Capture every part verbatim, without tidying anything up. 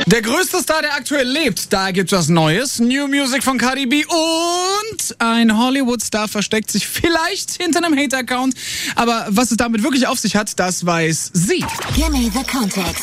Der größte Star, der aktuell lebt, da gibt's was Neues. New Music von Cardi B und ein Hollywood-Star versteckt sich vielleicht hinter einem Hate-Account. Aber was es damit wirklich auf sich hat, das weiß sie. Give me the context.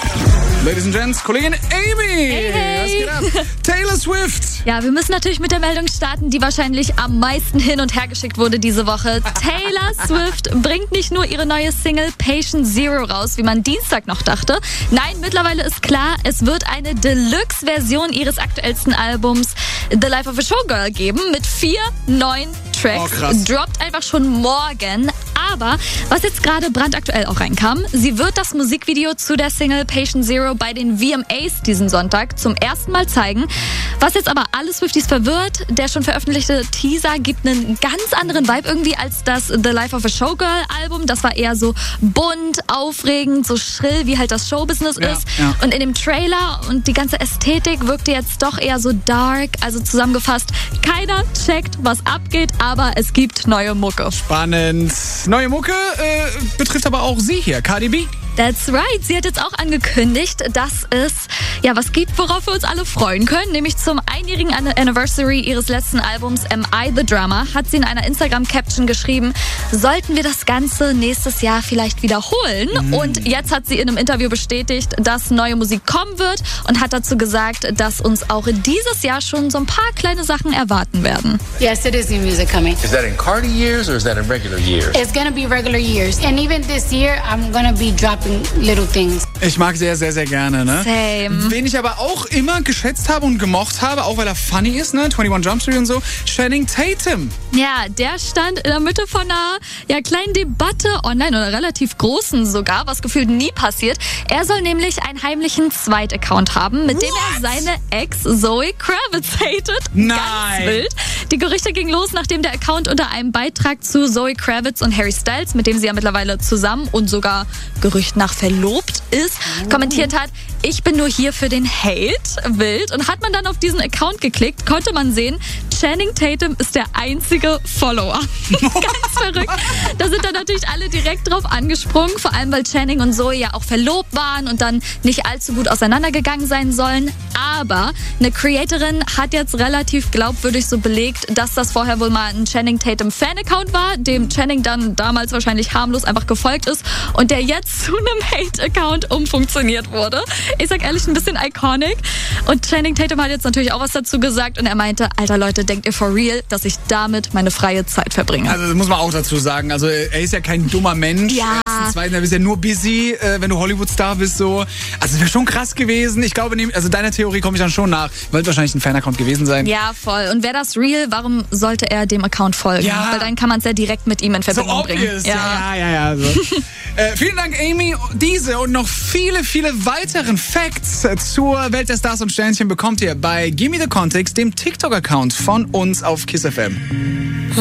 Ladies and Gents, Kollegin Amy. Hey, hey. Was geht ab? Taylor Swift. Ja, wir müssen natürlich mit der Meldung starten, die wahrscheinlich am meisten hin und her geschickt wurde diese Woche. Taylor Swift bringt nicht nur ihre neue Single Patient Zero raus, wie man Dienstag noch dachte. Nein, mittlerweile ist klar, es wird eine Deluxe-Version ihres aktuellsten Albums The Life of a Showgirl geben mit vier neuen Tracks. Oh, krass. Droppt einfach schon morgen. Aber was jetzt gerade brandaktuell auch reinkam, sie wird das Musikvideo zu der Single Patient Zero bei den V M As diesen Sonntag zum ersten Mal zeigen. Was jetzt aber alle Swifties verwirrt, der schon veröffentlichte Teaser gibt einen ganz anderen Vibe irgendwie als das The Life of a Showgirl Album. Das war eher so bunt, aufregend, so schrill, wie halt das Showbusiness Ja, ist. ja. Und in dem Trailer und die ganze Ästhetik wirkte jetzt doch eher so dark. Also zusammengefasst, keiner checkt, was abgeht, aber es gibt neue Mucke. Spannend. Neue Mucke äh, betrifft aber auch sie hier, Cardi B. That's right. Sie hat jetzt auch angekündigt, dass es ja was gibt, worauf wir uns alle freuen können. Nämlich zum einjährigen Anniversary ihres letzten Albums Am I the Drama hat sie in einer Instagram-Caption geschrieben, sollten wir das Ganze nächstes Jahr vielleicht wiederholen? Mhm. Und jetzt hat sie in einem Interview bestätigt, dass neue Musik kommen wird und hat dazu gesagt, dass uns auch dieses Jahr schon so ein paar kleine Sachen erwarten werden. Yes, it is new music coming. Is that in Cardi years or is that in regular years? It's gonna be regular years. And even this year, I'm gonna be dropping little things. Ich mag sehr, sehr, sehr gerne, ne? Same. Wen ich aber auch immer geschätzt habe und gemocht habe, auch weil er funny ist, ne? einundzwanzig Jump Street und so, Channing Tatum. Ja, der stand in der Mitte von einer ja, kleinen Debatte online oder relativ großen sogar, was gefühlt nie passiert. Er soll nämlich einen heimlichen Zweit-Account haben, mit dem er seine Ex Zoe Kravitz hatet. Nein. Ganz wild. Die Gerüchte gingen los, nachdem der Account unter einem Beitrag zu Zoe Kravitz und Harry Styles, mit dem sie ja mittlerweile zusammen und sogar Gerücht nach verlobt ist, kommentiert hat, ich bin nur hier für den Hate, wild. Und hat man dann auf diesen Account geklickt, konnte man sehen, Channing Tatum ist der einzige Follower. Ganz verrückt. Da sind dann natürlich alle direkt drauf angesprungen, vor allem weil Channing und Zoe ja auch verlobt waren und dann nicht allzu gut auseinandergegangen sein sollen. Aber eine Creatorin hat jetzt relativ glaubwürdig so belegt, dass das vorher wohl mal ein Channing Tatum Fan-Account war, dem Channing dann damals wahrscheinlich harmlos einfach gefolgt ist und der jetzt zu einem Hate-Account umfunktioniert wurde. Ich sag ehrlich, ein bisschen iconic. Und Channing Tatum hat jetzt natürlich auch was dazu gesagt und er meinte, alter Leute, denkt ihr for real, dass ich damit meine freie Zeit verbringe? Also das muss man auch dazu sagen. Also er ist ja kein dummer Mensch. Ja. Erstens, zweitens, er ist ja nur busy, äh, wenn du Hollywood-Star bist. So. Also es wäre schon krass gewesen. Ich glaube, also deiner Theorie komme ich dann schon nach. Wird wahrscheinlich ein Fan-Account gewesen sein. Ja, voll. Und wäre das real, warum sollte er dem Account folgen? Ja. Weil dann kann man es ja direkt mit ihm in So Verbindung obvious. bringen. Ja, ja, ja. ja so. äh, vielen Dank, Amy. Diese und noch viele, viele weiteren Facts zur Welt der Stars und Sternchen bekommt ihr bei Gimme the Context, dem TikTok-Account von uns auf Kiss F M.